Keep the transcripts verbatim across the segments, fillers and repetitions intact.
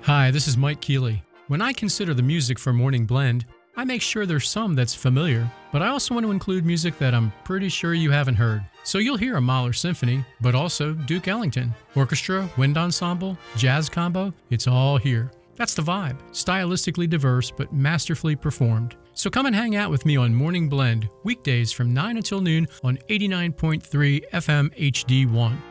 Hi, this is Mike Keeley. When I consider the music for Morning Blend, I make sure there's some that's familiar, but I also want to include music that I'm pretty sure you haven't heard. So you'll hear a Mahler Symphony, but also Duke Ellington, orchestra, wind ensemble, jazz combo, it's all here. That's the vibe, stylistically diverse but masterfully performed. So come and hang out with me on Morning Blend, weekdays from nine until noon on eighty-nine point three F M H D one.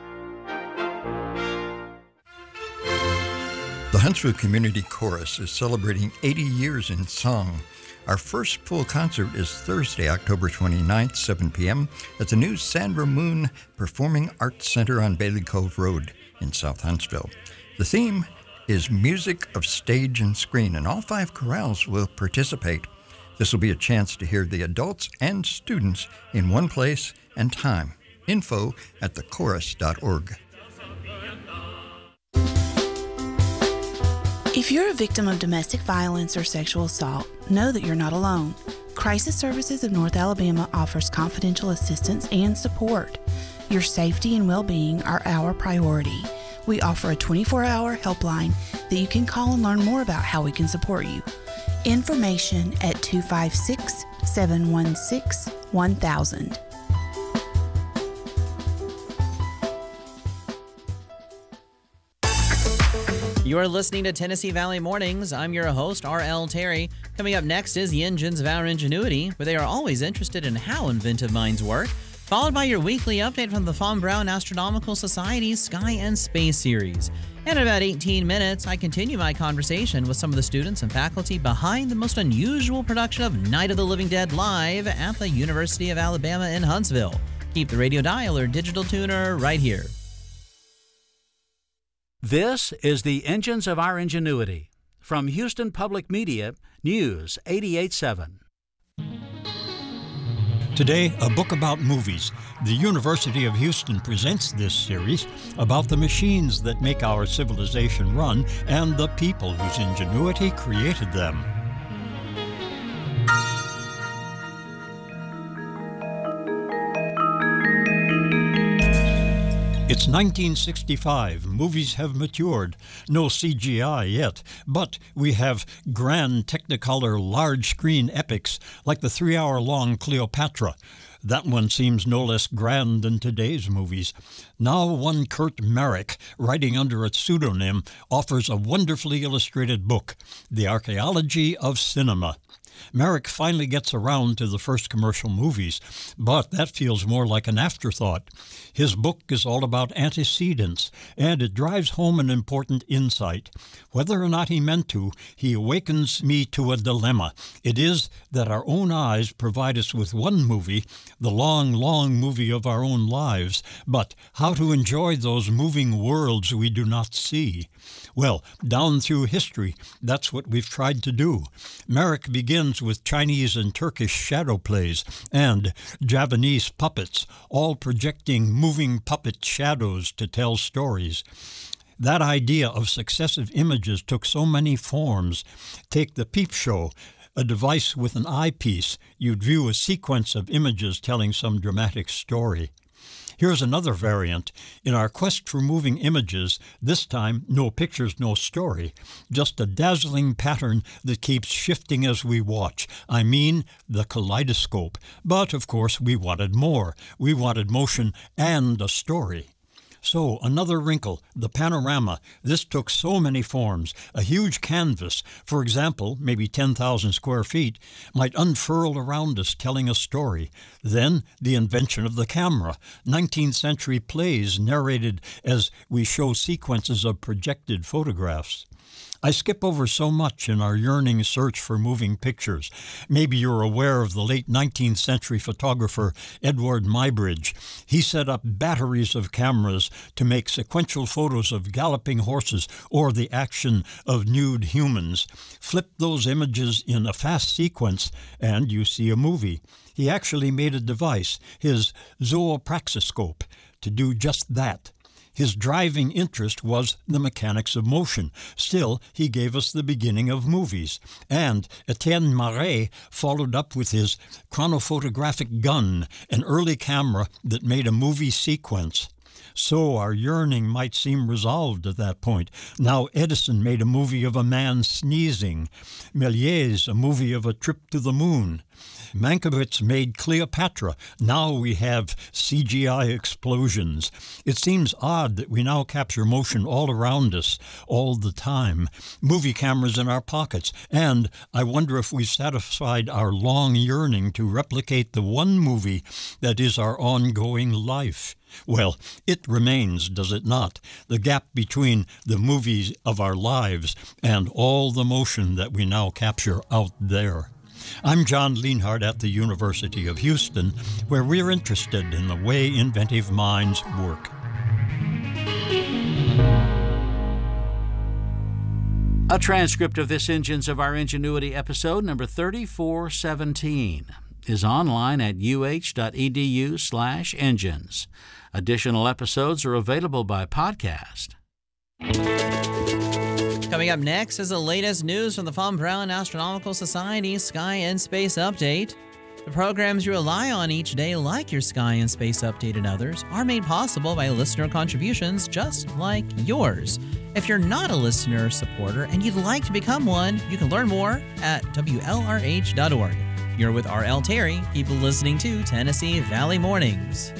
The Huntsville Community Chorus is celebrating eighty years in song. Our first full concert is Thursday, October twenty-ninth, seven p.m. at the new Sandra Moon Performing Arts Center on Bailey Cove Road in South Huntsville. The theme is Music of Stage and Screen, and all five chorales will participate. This will be a chance to hear the adults and students in one place and time. Info at the chorus dot org. If you're a victim of domestic violence or sexual assault, know that you're not alone. Crisis Services of North Alabama offers confidential assistance and support. Your safety and well-being are our priority. We offer a twenty-four hour helpline that you can call and learn more about how we can support you. Information at two five six, seven one six, one thousand. You are listening to Tennessee Valley Mornings. I'm your host, R L. Terry. Coming up next is the Engines of Our Ingenuity, where they are always interested in how inventive minds work, followed by your weekly update from the Von Braun Astronomical Society's Sky and Space series. And in about eighteen minutes, I continue my conversation with some of the students and faculty behind the most unusual production of Night of the Living Dead live at the University of Alabama in Huntsville. Keep the radio dial or digital tuner right here. This is the Engines of Our Ingenuity. From Houston Public Media, News eighty-eight seven. Today, a book about movies. The University of Houston presents this series about the machines that make our civilization run and the people whose ingenuity created them. It's nineteen sixty-five. Movies have matured. No C G I yet, but we have grand Technicolor large-screen epics like the three-hour-long Cleopatra. That one seems no less grand than today's movies. Now one Kurt Merrick, writing under a pseudonym, offers a wonderfully illustrated book, The Archaeology of Cinema. Merrick finally gets around to the first commercial movies, but that feels more like an afterthought. His book is all about antecedents, and it drives home an important insight. Whether or not he meant to, he awakens me to a dilemma. It is that our own eyes provide us with one movie, the long, long movie of our own lives, but how to enjoy those moving worlds we do not see? Well, down through history, that's what we've tried to do. Merrick begins with Chinese and Turkish shadow plays and Javanese puppets, all projecting moving puppet shadows to tell stories. That idea of successive images took so many forms. Take the peep show, a device with an eyepiece. You'd view a sequence of images telling some dramatic story. Here's another variant. In our quest for moving images, this time no pictures, no story, just a dazzling pattern that keeps shifting as we watch. I mean, the kaleidoscope. But, of course, we wanted more. We wanted motion and a story. So, another wrinkle, the panorama. This took so many forms. A huge canvas, for example, maybe ten thousand square feet, might unfurl around us telling a story. Then, the invention of the camera. nineteenth century plays narrated as we show sequences of projected photographs. I skip over so much in our yearning search for moving pictures. Maybe you're aware of the late nineteenth century photographer Edward Muybridge. He set up batteries of cameras to make sequential photos of galloping horses or the action of nude humans. Flip those images in a fast sequence and you see a movie. He actually made a device, his zoopraxiscope, to do just that. His driving interest was the mechanics of motion. Still, he gave us the beginning of movies. And Etienne Marey followed up with his chronophotographic gun, an early camera that made a movie sequence. So our yearning might seem resolved at that point. Now Edison made a movie of a man sneezing. Méliès a movie of a trip to the moon. Mankiewicz made Cleopatra. Now we have C G I explosions. It seems odd that we now capture motion all around us, all the time. Movie cameras in our pockets. And I wonder if we've satisfied our long yearning to replicate the one movie that is our ongoing life. Well, it remains, does it not? The gap between the movies of our lives and all the motion that we now capture out there. I'm John Lienhardt at the University of Houston, where we're interested in the way inventive minds work. A transcript of this Engines of Our Ingenuity episode, number thirty-four seventeen, is online at uh.edu slash engines. Additional episodes are available by podcast. Coming up next is the latest news from the Von Braun Astronomical Society Sky and Space Update. The programs you rely on each day, like your Sky and Space Update and others, are made possible by listener contributions just like yours. If you're not a listener or supporter and you'd like to become one, you can learn more at W L R H dot org. You're with R L Terry. Keep listening to Tennessee Valley Mornings.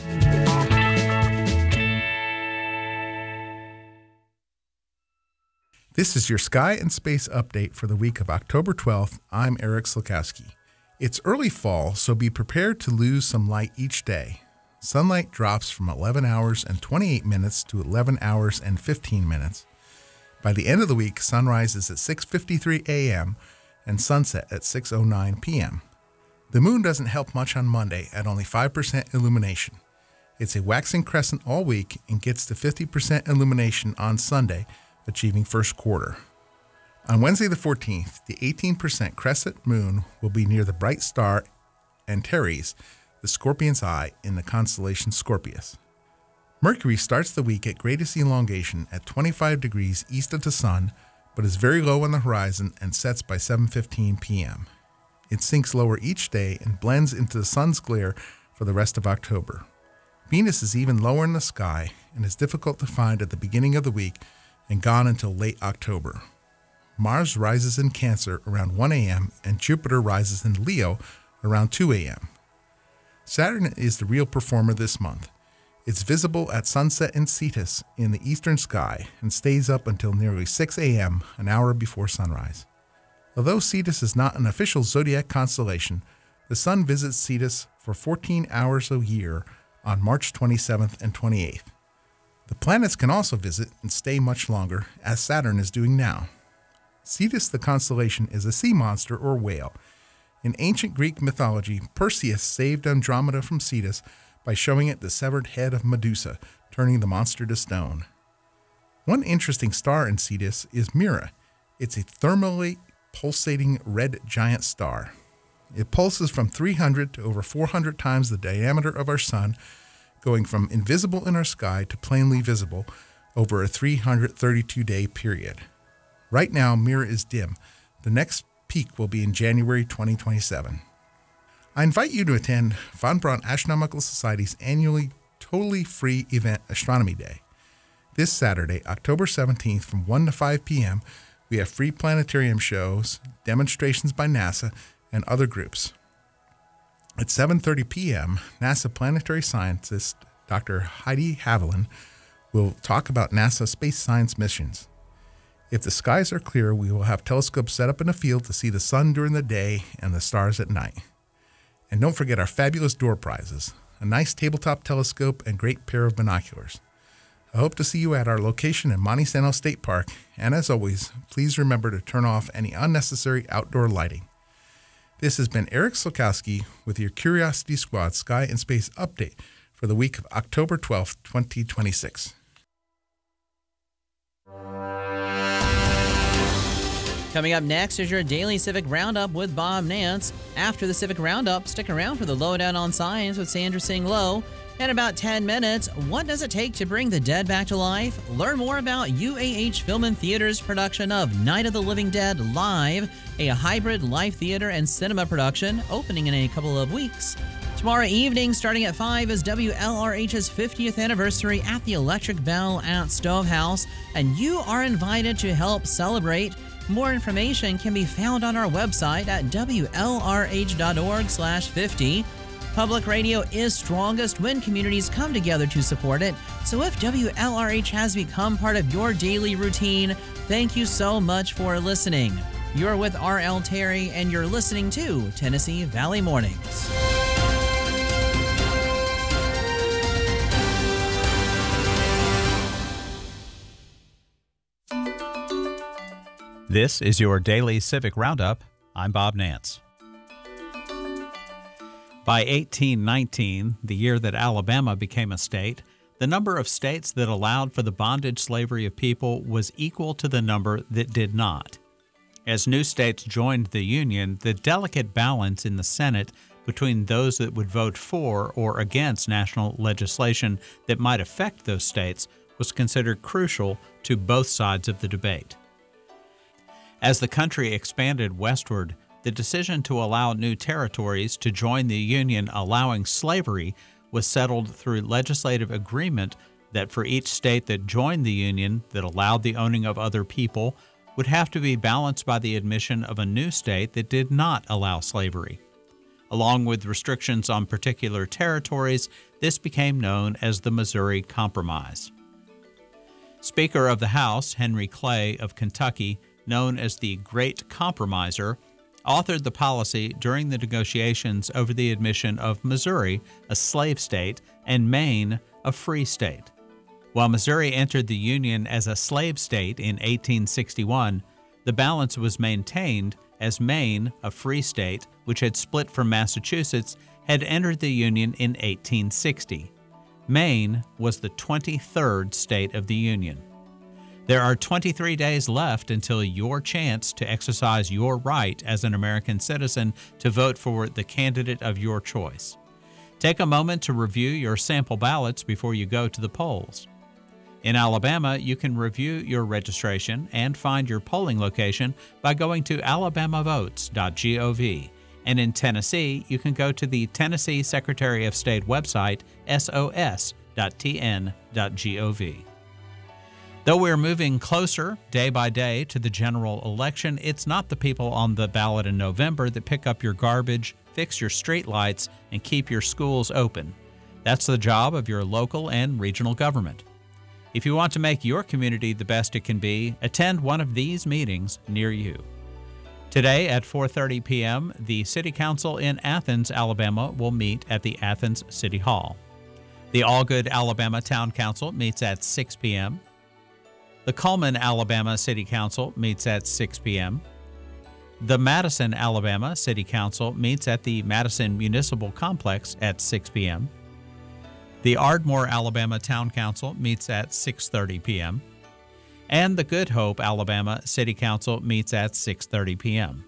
This is your Sky and Space Update for the week of October twelfth. I'm Eric Slukowski. It's early fall, so be prepared to lose some light each day. Sunlight drops from eleven hours and twenty-eight minutes to eleven hours and fifteen minutes. By the end of the week, sunrise is at six fifty-three a.m. and sunset at six oh nine p.m. The moon doesn't help much on Monday at only five percent illumination. It's a waxing crescent all week and gets to fifty percent illumination on Sunday, achieving first quarter. On Wednesday the fourteenth, the eighteen percent crescent moon will be near the bright star Antares, the Scorpion's Eye, in the constellation Scorpius. Mercury starts the week at greatest elongation at twenty-five degrees east of the sun, but is very low on the horizon and sets by seven fifteen p.m. It sinks lower each day and blends into the sun's glare for the rest of October. Venus is even lower in the sky and is difficult to find at the beginning of the week and gone until late October. Mars rises in Cancer around one a.m. and Jupiter rises in Leo around two a.m. Saturn is the real performer this month. It's visible at sunset in Cetus in the eastern sky and stays up until nearly six a.m., an hour before sunrise. Although Cetus is not an official zodiac constellation, the Sun visits Cetus for fourteen hours a year on March twenty-seventh and twenty-eighth. The planets can also visit and stay much longer, as Saturn is doing now. Cetus, the constellation, is a sea monster or whale. In ancient Greek mythology, Perseus saved Andromeda from Cetus by showing it the severed head of Medusa, turning the monster to stone. One interesting star in Cetus is Mira. It's a thermally pulsating red giant star. It pulses from three hundred to over four hundred times the diameter of our sun, going from invisible in our sky to plainly visible over a three hundred thirty-two day period. Right now, Mira is dim. The next peak will be in January twenty twenty-seven. I invite you to attend Von Braun Astronomical Society's annually totally free event, Astronomy Day. This Saturday, October seventeenth, from one to five p.m., we have free planetarium shows, demonstrations by NASA, and other groups. At seven thirty p.m., NASA planetary scientist Doctor Heidi Haviland will talk about NASA space science missions. If the skies are clear, we will have telescopes set up in the field to see the sun during the day and the stars at night. And don't forget our fabulous door prizes, a nice tabletop telescope and great pair of binoculars. I hope to see you at our location in Monte Sano State Park, and as always, please remember to turn off any unnecessary outdoor lighting. This has been Eric Slukowski with your Curiosity Squad Sky and Space Update for the week of October twelfth, twenty twenty-six. Coming up next is your Daily Civic Roundup with Bob Nance. After the Civic Roundup, stick around for the Lowdown on Science with Sandra Singh Low. In about ten minutes, what does it take to bring the dead back to life? Learn more about U A H Film and Theater's production of Night of the Living Dead Live, a hybrid live theater and cinema production opening in a couple of weeks. Tomorrow evening, starting at five, is W L R H's fiftieth anniversary at the Electric Bell at Stovehouse, and you are invited to help celebrate. More information can be found on our website at W L R H dot org slash fifty. Public radio is strongest when communities come together to support it. So if W L R H has become part of your daily routine, thank you so much for listening. You're with R L Terry, and you're listening to Tennessee Valley Mornings. This is your daily Civic Roundup. I'm Bob Nance. By eighteen nineteen, the year that Alabama became a state, the number of states that allowed for the bondage slavery of people was equal to the number that did not. As new states joined the Union, the delicate balance in the Senate between those that would vote for or against national legislation that might affect those states was considered crucial to both sides of the debate. As the country expanded westward, the decision to allow new territories to join the Union allowing slavery was settled through legislative agreement that for each state that joined the Union that allowed the owning of other people would have to be balanced by the admission of a new state that did not allow slavery. Along with restrictions on particular territories, this became known as the Missouri Compromise. Speaker of the House, Henry Clay of Kentucky, known as the Great Compromiser, authored the policy during the negotiations over the admission of Missouri, a slave state, and Maine, a free state. While Missouri entered the Union as a slave state in eighteen sixty-one, the balance was maintained as Maine, a free state, which had split from Massachusetts, had entered the Union in eighteen sixty. Maine was the twenty-third state of the Union. There are twenty-three days left until your chance to exercise your right as an American citizen to vote for the candidate of your choice. Take a moment to review your sample ballots before you go to the polls. In Alabama, you can review your registration and find your polling location by going to alabama votes dot gov. And in Tennessee, you can go to the Tennessee Secretary of State website, s o s dot t n dot gov. Though we're moving closer day by day to the general election, it's not the people on the ballot in November that pick up your garbage, fix your streetlights, and keep your schools open. That's the job of your local and regional government. If you want to make your community the best it can be, attend one of these meetings near you. Today at four thirty p.m., the City Council in Athens, Alabama will meet at the Athens City Hall. The Allgood, Alabama Town Council meets at six p.m. The Cullman, Alabama City Council meets at six p.m. The Madison, Alabama City Council meets at the Madison Municipal Complex at six p.m. The Ardmore, Alabama Town Council meets at six thirty p.m. And the Good Hope, Alabama City Council meets at six thirty p.m.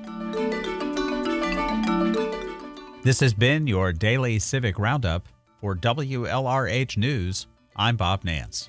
This has been your daily Civic Roundup. For W L R H News, I'm Bob Nance.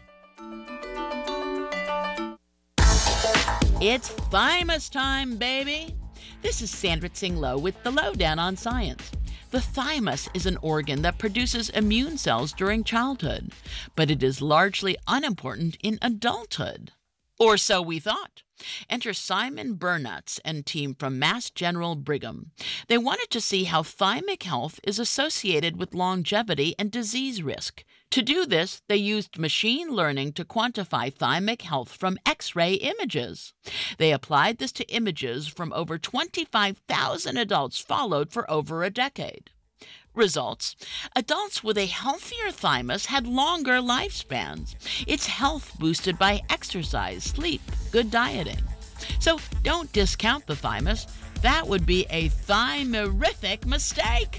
It's Thymus time, baby! This is Sandra Tsing-Loh with the Lowdown on Science. The thymus is an organ that produces immune cells during childhood, but it is largely unimportant in adulthood. Or so we thought. Enter Simon Burnutz and team from Mass General Brigham. They wanted to see how thymic health is associated with longevity and disease risk. To do this, they used machine learning to quantify thymic health from X-ray images. They applied this to images from over twenty-five thousand adults followed for over a decade. Results: adults with a healthier thymus had longer lifespans. Its health boosted by exercise, sleep, good dieting. So don't discount the thymus. That would be a thymerific mistake.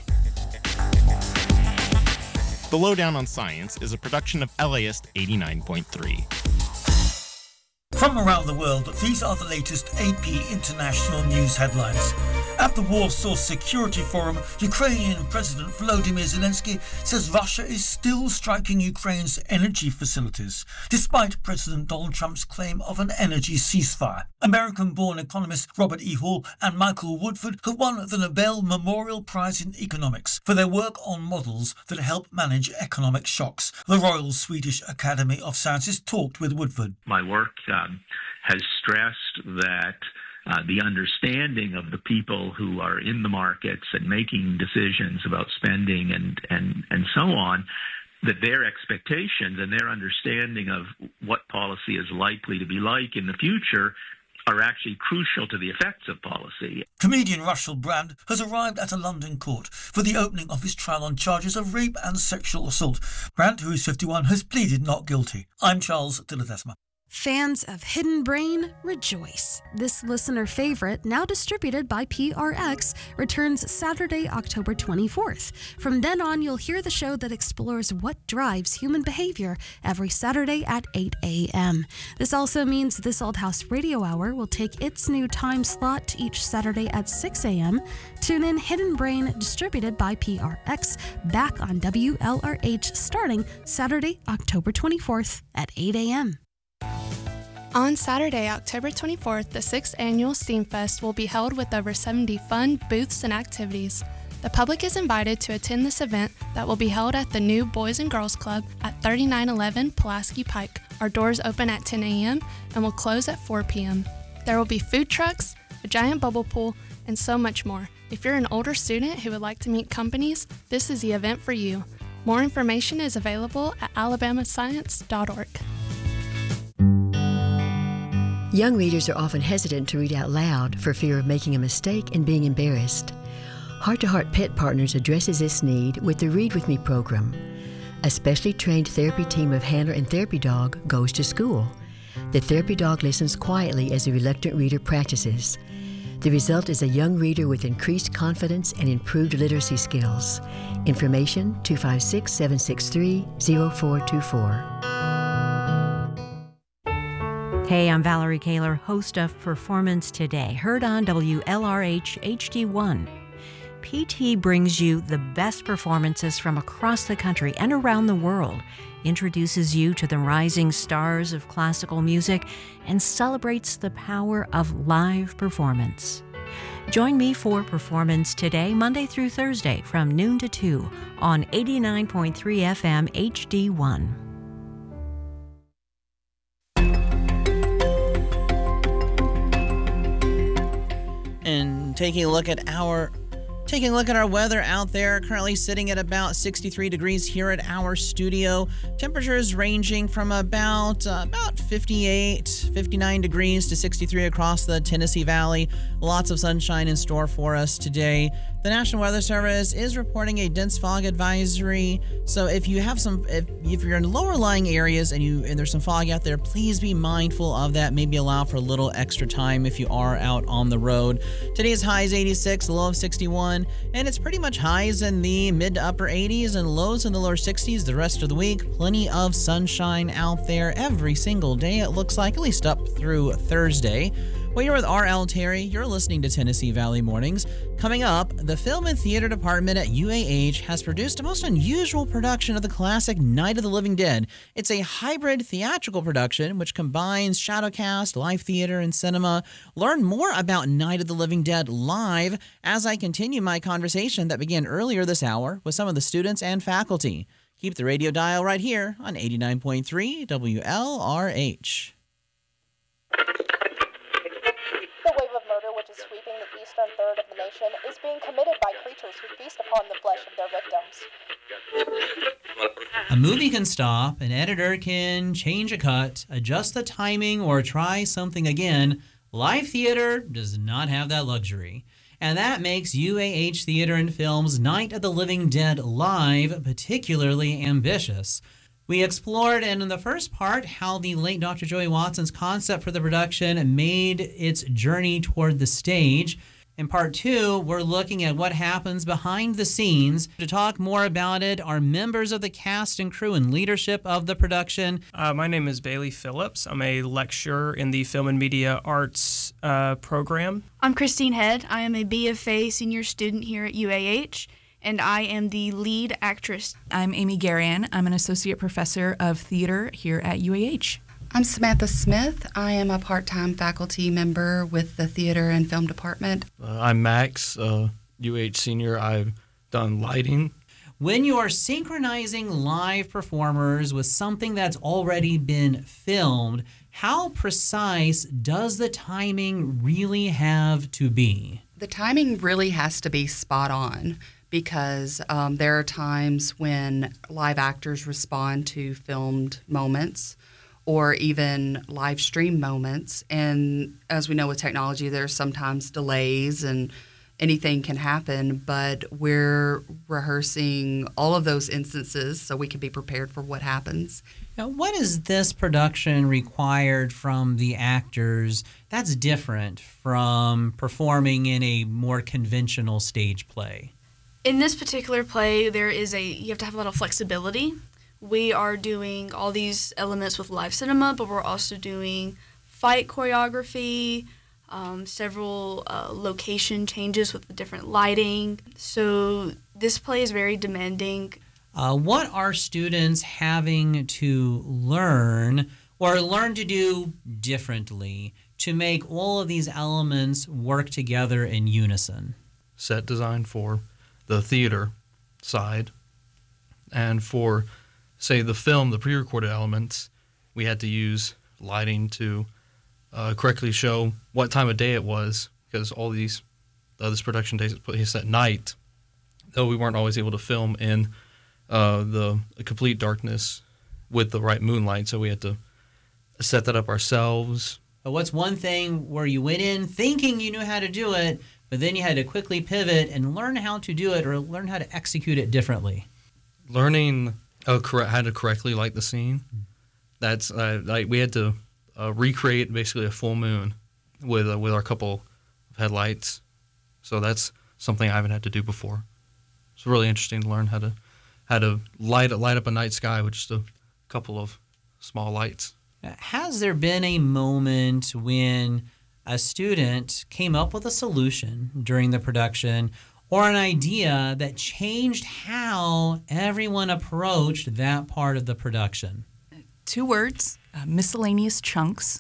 The Lowdown on Science is a production of L A I S T eighty-nine point three. From around the world, these are the latest A P International News headlines. At the Warsaw Security Forum, Ukrainian President Volodymyr Zelensky says Russia is still striking Ukraine's energy facilities, despite President Donald Trump's claim of an energy ceasefire. American-born economists Robert E. Hall and Michael Woodford have won the Nobel Memorial Prize in Economics for their work on models that help manage economic shocks. The Royal Swedish Academy of Sciences talked with Woodford. My work um, has stressed that Uh, the understanding of the people who are in the markets and making decisions about spending and, and, and so on, that their expectations and their understanding of what policy is likely to be like in the future are actually crucial to the effects of policy. Comedian Russell Brand has arrived at a London court for the opening of his trial on charges of rape and sexual assault. Brand, who is fifty-one, has pleaded not guilty. I'm Charles Dilladesma. Fans of Hidden Brain, rejoice. This listener favorite, now distributed by P R X, returns Saturday, October twenty-fourth. From then on, you'll hear the show that explores what drives human behavior every Saturday at eight a.m. This also means This Old House Radio Hour will take its new time slot each Saturday at six a.m. Tune in Hidden Brain, distributed by P R X, back on W L R H starting Saturday, October twenty-fourth at eight a.m. On Saturday, October twenty-fourth, the sixth Annual Steamfest will be held with over seventy fun booths and activities. The public is invited to attend this event that will be held at the new Boys and Girls Club at thirty-nine eleven Pulaski Pike. Our doors open at ten a.m. and will close at four p.m. There will be food trucks, a giant bubble pool, and so much more. If you're an older student who would like to meet companies, this is the event for you. More information is available at alabama science dot org. Young readers are often hesitant to read out loud for fear of making a mistake and being embarrassed. Heart to Heart Pet Partners addresses this need with the Read With Me program. A specially trained therapy team of handler and therapy dog goes to school. The therapy dog listens quietly as the reluctant reader practices. The result is a young reader with increased confidence and improved literacy skills. Information two five six, seven six three, zero four two four. Hey, I'm Valerie Kaler, host of Performance Today, heard on W L R H H D one. P T brings you the best performances from across the country and around the world, introduces you to the rising stars of classical music, and celebrates the power of live performance. Join me for Performance Today, Monday through Thursday from noon to two on eighty-nine point three F M H D one. And taking a look at our taking a look at our weather out there, currently sitting at about sixty-three degrees here at our studio. Temperatures ranging from about uh, about fifty-eight, fifty-nine degrees to sixty-three across the Tennessee Valley. Lots of sunshine in store for us today. The National Weather Service is reporting a dense fog advisory. So if you have some, if, if you're in lower lying areas and you and there's some fog out there, please be mindful of that. Maybe allow for a little extra time if you are out on the road. Today's high is eighty-six, low of sixty-one, and it's pretty much highs in the mid to upper eighties and lows in the lower sixties the rest of the week. Plenty of sunshine out there every single day, it looks like, at least up through Thursday. Well, you're with R L Terry. You're listening to Tennessee Valley Mornings. Coming up, the Film and Theater Department at U A H has produced a most unusual production of the classic Night of the Living Dead. It's a hybrid theatrical production which combines shadowcast, live theater, and cinema. Learn more about Night of the Living Dead live as I continue my conversation that began earlier this hour with some of the students and faculty. Keep the radio dial right here on eighty-nine point three W L R H. The wave of murder which is sweeping the eastern third of the nation is being committed by creatures who feast upon the flesh of their victims. A movie can stop, an editor can change a cut, adjust the timing, or try something again. Live theater does not have that luxury. And that makes U A H Theater and Film's Night of the Living Dead Live particularly ambitious. We explored in the first part how the late Doctor Joey Watson's concept for the production made its journey toward the stage. In part two, we're looking at what happens behind the scenes. To talk more about it are members of the cast and crew and leadership of the production. Uh, my name is Bailey Phillips. I'm a lecturer in the Film and Media Arts uh, program. I'm Christine Head. I am a B F A senior student here at U A H, and I am the lead actress. I'm Amy Garian. I'm an associate professor of theater here at U A H. I'm Samantha Smith. I am a part-time faculty member with the Theater and Film Department. Uh, I'm Max, uh, U H senior. I've done lighting. When you are synchronizing live performers with something that's already been filmed, how precise does the timing really have to be? The timing really has to be spot on because um, there are times when live actors respond to filmed moments or even live stream moments. And as we know with technology, there's sometimes delays and anything can happen, but we're rehearsing all of those instances so we can be prepared for what happens. Now, what is this production required from the actors that's different from performing in a more conventional stage play? In this particular play, there is a you have to have a lot of flexibility. We are doing all these elements with live cinema, but we're also doing fight choreography, um, several uh, location changes with the different lighting. So this play is very demanding. Uh, what are students having to learn or learn to do differently to make all of these elements work together in unison? Set design for the theater side, and for say the film, the pre-recorded elements, we had to use lighting to uh, correctly show what time of day it was, because all these uh, this production takes place at night, though we weren't always able to film in uh, the complete darkness with the right moonlight, so we had to set that up ourselves. But what's one thing where you went in thinking you knew how to do it, but then you had to quickly pivot and learn how to do it or learn how to execute it differently? Learning Oh, correct. How to correctly light the scene. That's uh, like we had to uh, recreate basically a full moon with uh, with our couple of headlights. So that's something I haven't had to do before. It's really interesting to learn how to how to light light up a night sky with just a couple of small lights. Has there been a moment when a student came up with a solution during the production, or an idea that changed how everyone approached that part of the production? Two words, uh, miscellaneous chunks.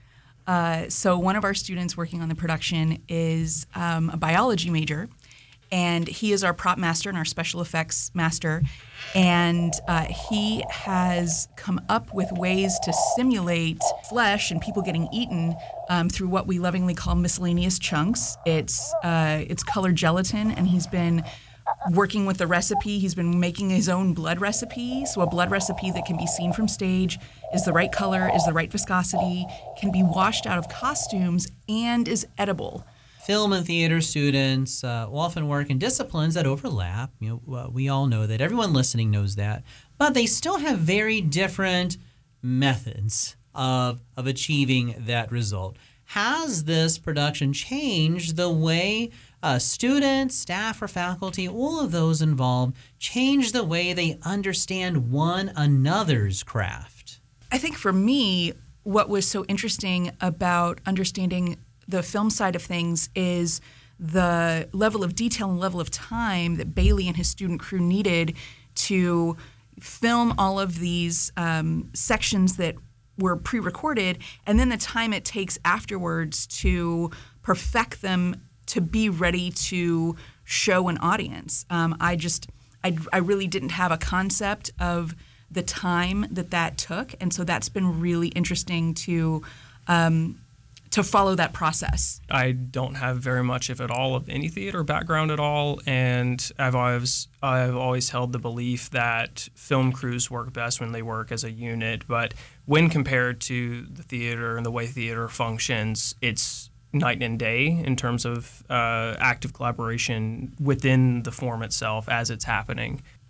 Uh, so one of our students working on the production is um, a biology major, and he is our prop master and our special effects master, and uh, he has come up with ways to simulate flesh and people getting eaten um, through what we lovingly call miscellaneous chunks. It's uh, it's colored gelatin, and he's been working with the recipe. He's been making his own blood recipe, so a blood recipe that can be seen from stage, is the right color, is the right viscosity, can be washed out of costumes, and is edible. Film and theater students uh, often work in disciplines that overlap. You know, uh, we all know that. Everyone listening knows that. But they still have very different methods of, of achieving that result. Has this production changed the way uh, students, staff, or faculty, all of those involved, change the way they understand one another's craft? I think for me, what was so interesting about understanding the film side of things is the level of detail and level of time that Bailey and his student crew needed to film all of these um, sections that were pre-recorded, and then the time it takes afterwards to perfect them to be ready to show an audience. Um, I just, I, I really didn't have a concept of the time that that took, and so that's been really interesting to um, to follow that process. I don't have very much, if at all, of any theater background at all, and I've always I've always held the belief that film crews work best when they work as a unit, but when compared to the theater and the way theater functions, it's night and day in terms of uh, active collaboration within the form itself as it's happening.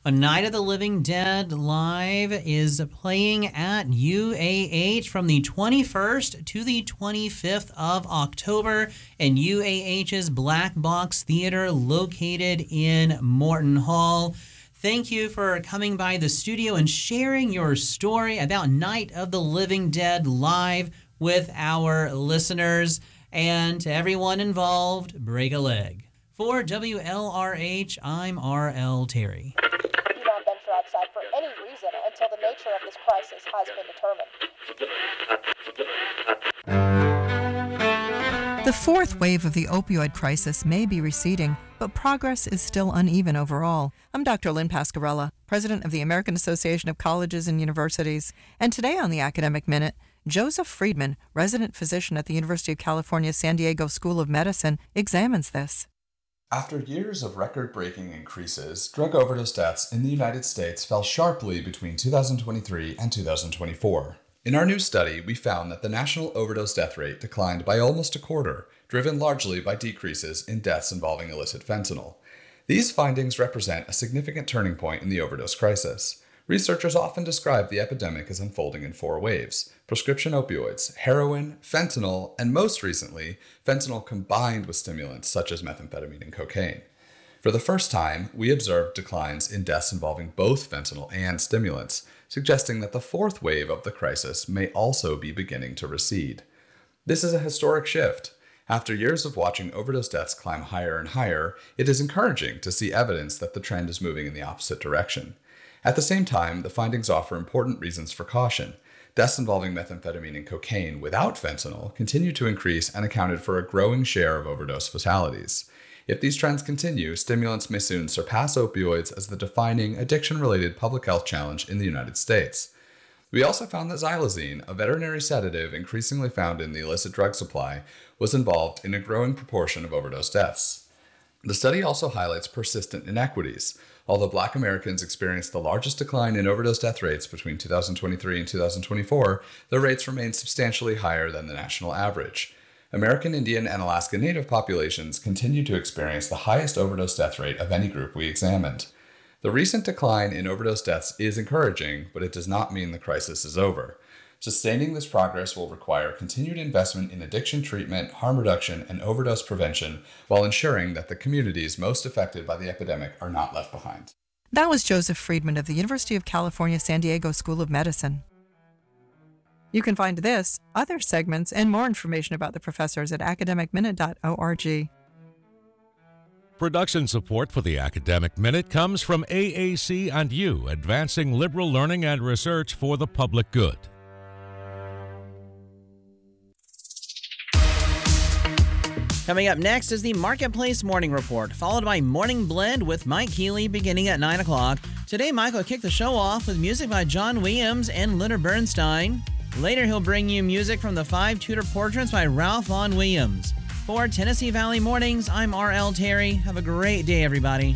A Night of the Living Dead Live is playing at U A H from the twenty-first to the twenty-fifth of October in U A H's Black Box Theater located in Morton Hall. Thank you for coming by the studio and sharing your story about Night of the Living Dead Live with our listeners. And to everyone involved, break a leg. For W L R H, I'm R L Terry. Do not venture outside for any reason until the nature of this crisis has been determined. The fourth wave of the opioid crisis may be receding, but progress is still uneven overall. I'm Doctor Lynn Pascarella, president of the American Association of Colleges and Universities, and today on the Academic Minute, Joseph Friedman, resident physician at the University of California San Diego School of Medicine, examines this. After years of record-breaking increases, drug overdose deaths in the United States fell sharply between two thousand twenty-three and two thousand twenty-four. In our new study, we found that the national overdose death rate declined by almost a quarter, driven largely by decreases in deaths involving illicit fentanyl. These findings represent a significant turning point in the overdose crisis. Researchers often describe the epidemic as unfolding in four waves: prescription opioids, heroin, fentanyl, and most recently, fentanyl combined with stimulants such as methamphetamine and cocaine. For the first time, we observed declines in deaths involving both fentanyl and stimulants, suggesting that the fourth wave of the crisis may also be beginning to recede. This is a historic shift. After years of watching overdose deaths climb higher and higher, it is encouraging to see evidence that the trend is moving in the opposite direction. At the same time, the findings offer important reasons for caution. Deaths involving methamphetamine and cocaine without fentanyl continue to increase and accounted for a growing share of overdose fatalities. If these trends continue, stimulants may soon surpass opioids as the defining addiction-related public health challenge in the United States. We also found that xylazine, a veterinary sedative increasingly found in the illicit drug supply, was involved in a growing proportion of overdose deaths. The study also highlights persistent inequities. Although Black Americans experienced the largest decline in overdose death rates between two thousand twenty-three and two thousand twenty-four, their rates remain substantially higher than the national average. American Indian and Alaska Native populations continue to experience the highest overdose death rate of any group we examined. The recent decline in overdose deaths is encouraging, but it does not mean the crisis is over. Sustaining this progress will require continued investment in addiction treatment, harm reduction, and overdose prevention, while ensuring that the communities most affected by the epidemic are not left behind. That was Joseph Friedman of the University of California San Diego School of Medicine. You can find this, other segments, and more information about the professors at academic minute dot org. Production support for the Academic Minute comes from A A C and you, advancing liberal learning and research for the public good. Coming up next is the Marketplace Morning Report, followed by Morning Blend with Mike Keeley beginning at nine o'clock. Today, Mike will kick the show off with music by John Williams and Leonard Bernstein. Later, he'll bring you music from the Five Tudor Portraits by Ralph Vaughan Williams. For Tennessee Valley Mornings, I'm R L Terry. Have a great day, everybody.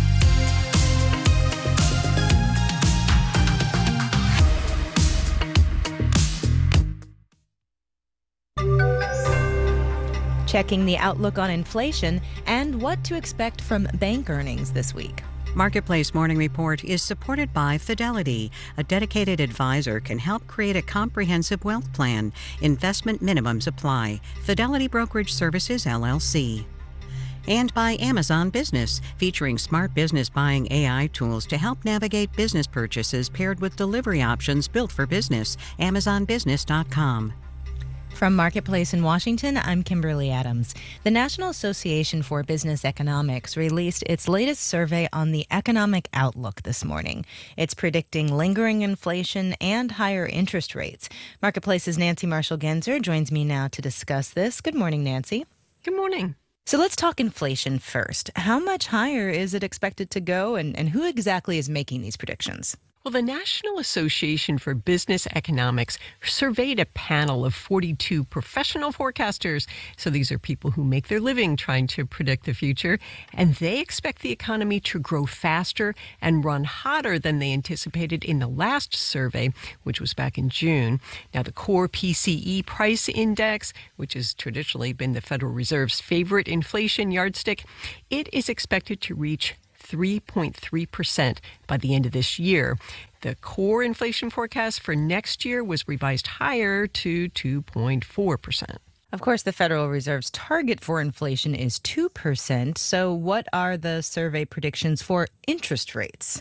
Checking the outlook on inflation and what to expect from bank earnings this week. Marketplace Morning Report is supported by Fidelity. A dedicated advisor can help create a comprehensive wealth plan. Investment minimums apply. Fidelity Brokerage Services, L L C. And by Amazon Business, featuring smart business buying A I tools to help navigate business purchases paired with delivery options built for business. amazon business dot com. From Marketplace in Washington, I'm Kimberly Adams. The National Association for Business Economics released its latest survey on the economic outlook this morning. It's predicting lingering inflation and higher interest rates. Marketplace's Nancy Marshall-Genzer joins me now to discuss this. Good morning, Nancy. Good morning. So let's talk inflation first. How much higher is it expected to go, and, and who exactly is making these predictions? Well, the National Association for Business Economics surveyed a panel of forty-two professional forecasters. So these are people who make their living trying to predict the future. And they expect the economy to grow faster and run hotter than they anticipated in the last survey, which was back in June. Now, the core P C E price index, which has traditionally been the Federal Reserve's favorite inflation yardstick, it is expected to reach three point three percent by the end of this year. The core inflation forecast for next year was revised higher to two point four percent. Of course, the Federal Reserve's target for inflation is two percent. So what are the survey predictions for interest rates?